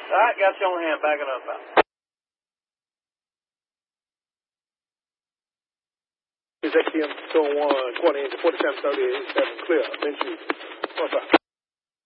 All right, got you on hand. Backing up out. Is XCM 201, quarter engine, 4730, 87, clear. Thank you. 1-5.